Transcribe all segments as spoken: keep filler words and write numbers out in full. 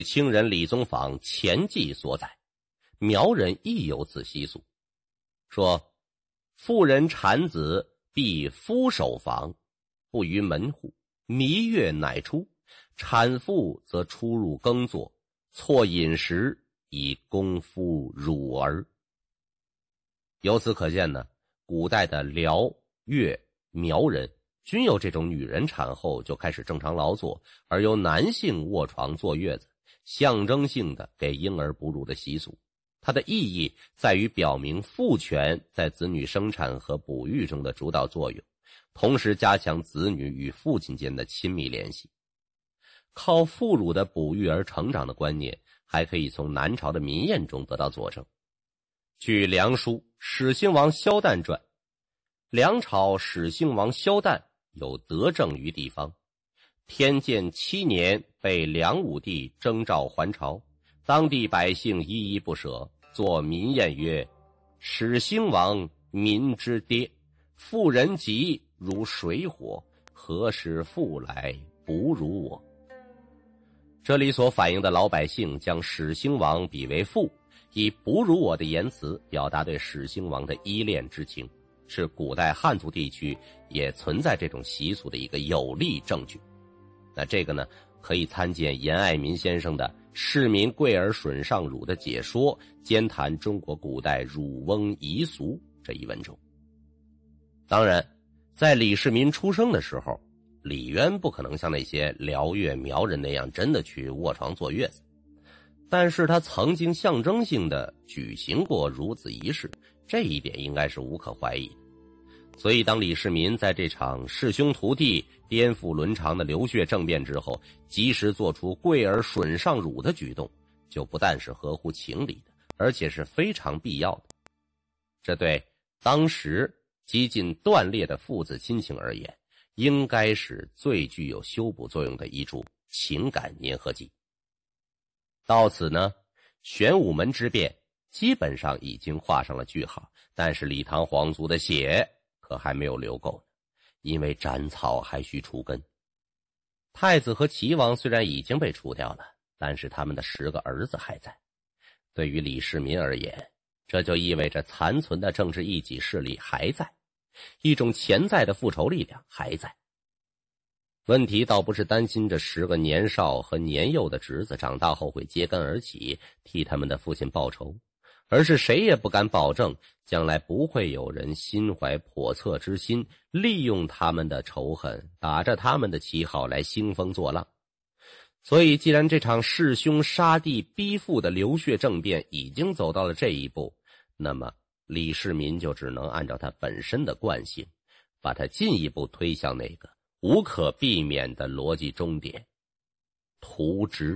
清人李宗坊前记所载，苗人亦有此习俗，说妇人产子必夫守房，不于门户，弥月乃出，产妇则出入耕作，错饮食以供夫乳儿。由此可见呢，古代的辽、越、苗人均有这种女人产后就开始正常劳作，而由男性卧床坐月子，象征性的给婴儿哺乳的习俗。它的意义在于表明父权在子女生产和哺育中的主导作用，同时加强子女与父亲间的亲密联系。靠父乳的哺育而成长的观念还可以从南朝的民谚中得到佐证。据梁书《始兴王萧旦传》，梁朝始兴王萧旦有德政于地方，天监七年被梁武帝征召还朝，当地百姓依依不舍，作民谚曰：始兴王民之爹，妇人急如水火，何时复来哺乳我。这里所反映的老百姓将始兴王比为父，以哺乳我的言辞表达对始兴王的依恋之情，是古代汉族地区也存在这种习俗的一个有力证据。那这个呢，可以参见严爱民先生的《市民贵儿吮上乳的解说》兼谈中国古代乳翁遗俗这一文中。当然，在李世民出生的时候，李渊不可能像那些辽越苗人那样真的去卧床坐月子，但是他曾经象征性的举行过孺子仪式，这一点应该是无可怀疑的。所以当李世民在这场弑兄屠弟、颠覆伦常的流血政变之后，及时做出贵儿吮上乳的举动，就不但是合乎情理的，而且是非常必要的。这对当时几近断裂的父子亲情而言，应该是最具有修补作用的一处情感粘合剂。到此呢，玄武门之变基本上已经画上了句号，但是李唐皇族的血可还没有流够呢，因为斩草还需除根。太子和齐王虽然已经被除掉了，但是他们的十个儿子还在。对于李世民而言，这就意味着残存的政治异己势力还在，一种潜在的复仇力量还在。问题倒不是担心这十个年少和年幼的侄子长大后会揭竿而起，替他们的父亲报仇，而是谁也不敢保证将来不会有人心怀叵测之心，利用他们的仇恨，打着他们的旗号来兴风作浪。所以既然这场弑兄杀弟逼父的流血政变已经走到了这一步，那么李世民就只能按照他本身的惯性，把他进一步推向那个无可避免的逻辑终点，屠之。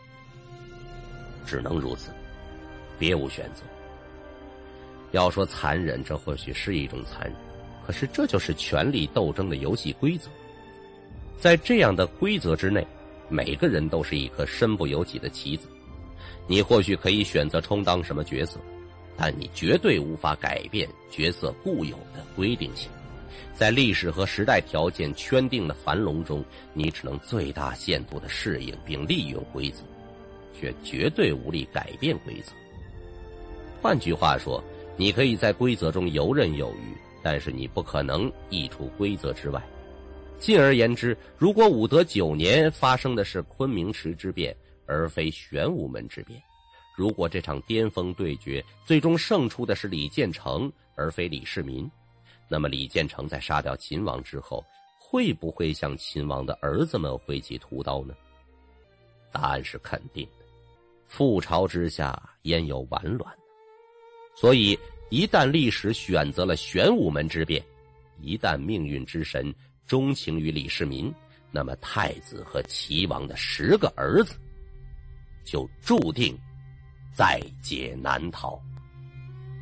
只能如此，别无选择。要说残忍，这或许是一种残忍，可是这就是权力斗争的游戏规则。在这样的规则之内，每个人都是一颗身不由己的棋子。你或许可以选择充当什么角色，但你绝对无法改变角色固有的规定性。在历史和时代条件圈定的樊笼中，你只能最大限度地适应并利用规则，却绝对无力改变规则。换句话说，你可以在规则中游刃有余，但是你不可能溢出规则之外。进而言之，如果武德九年发生的是昆明池之变，而非玄武门之变，如果这场巅峰对决最终胜出的是李建成而非李世民，那么李建成在杀掉秦王之后，会不会向秦王的儿子们挥起屠刀呢？答案是肯定的。覆巢之下焉有完卵呢？所以一旦历史选择了玄武门之变，一旦命运之神钟情于李世民，那么太子和齐王的十个儿子就注定在劫难逃。